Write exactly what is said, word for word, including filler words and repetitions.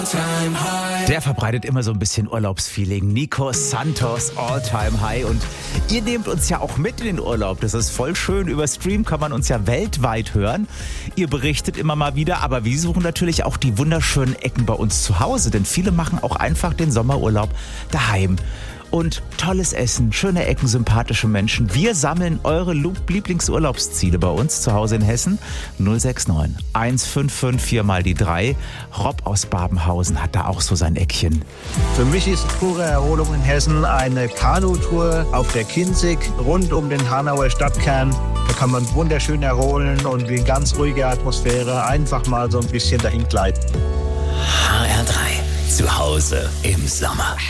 Der verbreitet immer so ein bisschen Urlaubsfeeling. Nico Santos, All Time High. Und ihr nehmt uns ja auch mit in den Urlaub. Das ist voll schön. Über Stream kann man uns ja weltweit hören. Ihr berichtet immer mal wieder, aber wir suchen natürlich auch die wunderschönen Ecken bei uns zu Hause. Denn viele machen auch einfach den Sommerurlaub daheim. Und tolles Essen, schöne Ecken, sympathische Menschen. Wir sammeln eure Lieblingsurlaubsziele bei uns zu Hause in Hessen. null sechs neun eins fünf fünf vier mal die drei. Rob aus Babenhausen hat da auch so sein Eckchen. Für mich ist pure Erholung in Hessen eine Kanutour auf der Kinzig rund um den Hanauer Stadtkern. Da kann man wunderschön erholen und in ganz ruhige Atmosphäre einfach mal so ein bisschen dahin gleiten. H R drei. Zu Hause im Sommer.